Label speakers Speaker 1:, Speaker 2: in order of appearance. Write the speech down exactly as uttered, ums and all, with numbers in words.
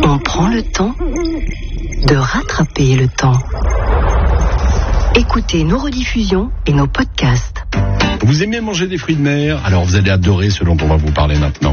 Speaker 1: On prend le temps de rattraper le temps. Écoutez nos rediffusions et nos podcasts.
Speaker 2: Vous aimez manger des fruits de mer? Alors vous allez adorer ce dont on va vous parler maintenant.